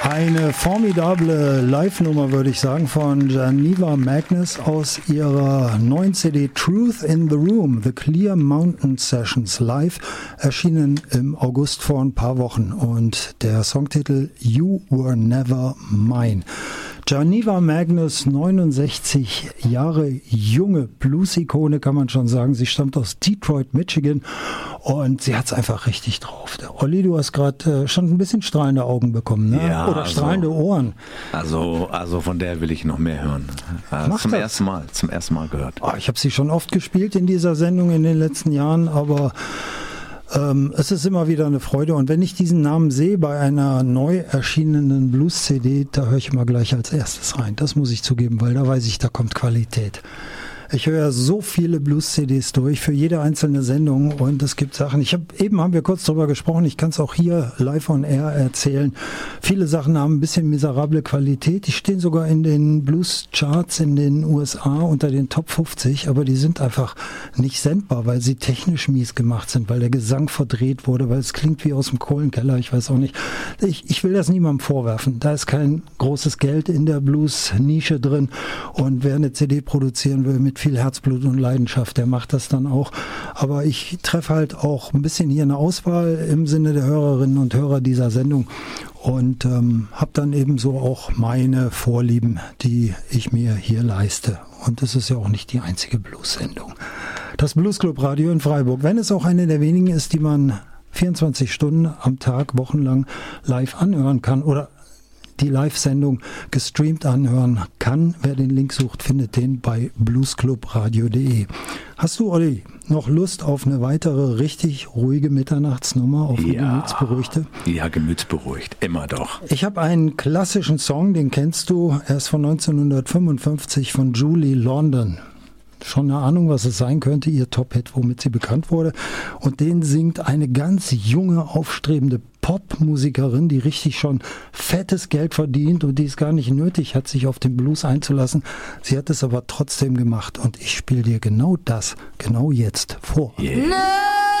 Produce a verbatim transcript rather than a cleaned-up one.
Eine formidable Live-Nummer, würde ich sagen, von Geneva Magnus aus ihrer neuen C D Truth in the Room, The Clear Mountain Sessions live, erschienen im August vor ein paar Wochen. Und der Songtitel You Were Never Mine. Geneva Magnus, neunundsechzig Jahre junge Blues-Ikone, kann man schon sagen. Sie stammt aus Detroit, Michigan und sie hat es einfach richtig drauf. Der Olli, du hast gerade äh, schon ein bisschen strahlende Augen bekommen, ne? Ja, Oder also, strahlende Ohren. Also, also von der will ich noch mehr hören. Äh, Mach zum das. ersten Mal, zum ersten Mal gehört. Oh, ich habe sie schon oft gespielt in dieser Sendung in den letzten Jahren, aber Ähm, es ist immer wieder eine Freude und wenn ich diesen Namen sehe bei einer neu erschienenen Blues-C D, da höre ich immer gleich als erstes rein. Das muss ich zugeben, weil da weiß ich, da kommt Qualität. Ich höre so viele Blues-C Ds durch für jede einzelne Sendung und es gibt Sachen, ich habe eben haben wir kurz drüber gesprochen, ich kann es auch hier live on air erzählen. Viele Sachen haben ein bisschen miserable Qualität, die stehen sogar in den Blues-Charts in den U S A unter den Top fünfzig, aber die sind einfach nicht sendbar, weil sie technisch mies gemacht sind, weil der Gesang verdreht wurde, weil es klingt wie aus dem Kohlenkeller, ich weiß auch nicht. Ich, ich will das niemandem vorwerfen, da ist kein großes Geld in der Blues-Nische drin und wer eine C D produzieren will mit viel Herzblut und Leidenschaft, der macht das dann auch. Aber ich treffe halt auch ein bisschen hier eine Auswahl im Sinne der Hörerinnen und Hörer dieser Sendung und ähm, habe dann eben so auch meine Vorlieben, die ich mir hier leiste. Und das ist ja auch nicht die einzige Blues-Sendung. Das Bluesclub Radio in Freiburg, wenn es auch eine der wenigen ist, die man vierundzwanzig Stunden am Tag, wochenlang live anhören kann oder die Live-Sendung gestreamt anhören kann. Wer den Link sucht, findet den bei bluesclubradio punkt de. Hast du, Olli, noch Lust auf eine weitere richtig ruhige Mitternachtsnummer, auf eine Ja. gemütsberuhigte? Ja, gemütsberuhigt, immer doch. Ich habe einen klassischen Song, den kennst du, er ist von neunzehnhundertfünfundfünfzig von Julie London. Schon eine Ahnung, was es sein könnte, ihr Top-Hit, womit sie bekannt wurde. Und den singt eine ganz junge, aufstrebende Popmusikerin, die richtig schon fettes Geld verdient und die es gar nicht nötig hat, sich auf den Blues einzulassen. Sie hat es aber trotzdem gemacht und ich spiele dir genau das, genau jetzt vor. Yeah.